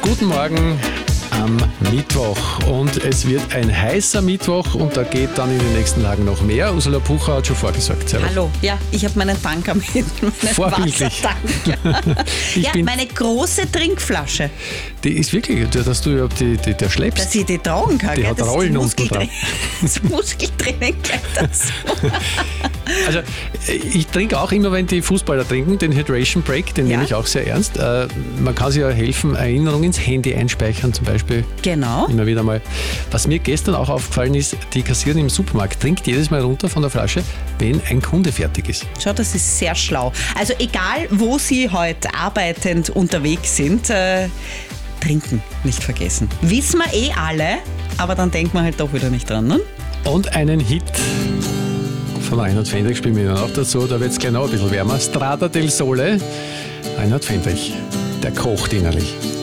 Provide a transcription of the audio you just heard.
Guten Morgen am Mittwoch. Und es wird ein heißer Mittwoch und da geht dann in den nächsten Tagen noch mehr. Ursula Pucher hat schon vorgesorgt. Servus. Hallo, ja, ich habe meinen Tanker mit, meinen Vorbildlich. Wassertank. Ja, meine große Trinkflasche. Die ist wirklich, dass du überhaupt der schleppst. Dass ich die tragen kann. Die gell? hat Das ist Rollen unten dran. Das Muskeltraining gleich dazu. Also ich trinke auch immer, wenn die Fußballer trinken, den Hydration Break, den nehme ich auch sehr ernst. Man kann sich ja helfen, Erinnerungen ins Handy einspeichern zum Beispiel. Genau. Immer wieder mal. Was mir gestern auch aufgefallen ist, die Kassiererin im Supermarkt trinkt jedes Mal runter von der Flasche, wenn ein Kunde fertig ist. Schau, das ist sehr schlau. Also egal, wo Sie heute arbeitend unterwegs sind, trinken nicht vergessen. Wissen wir alle, aber dann denkt man halt doch wieder nicht dran, ne? Und einen Hit von Reinhard Fendrich spielen wir noch dazu, da wird es gleich noch ein bisschen wärmer. Strada del Sole, Reinhard Fendrich, der kocht innerlich.